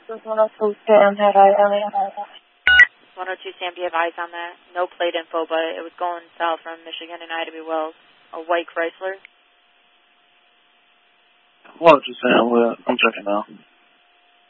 This is 102 Sam, had I, 102 Sam, do you have eyes on that? No plate info, but it was going south from Michigan and Ida B. Wells. A white Chrysler. Well, just saying, I'm checking now.